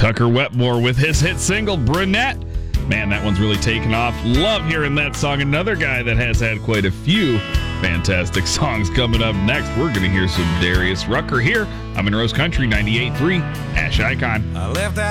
Tucker Wetmore with his hit single, Brunette. Man, that one's really taken off. Love hearing that song. Another guy that has had quite a few fantastic songs coming up next. We're going to hear some Darius Rucker here. I'm in Rose Country 98.3, Ash Icon. I left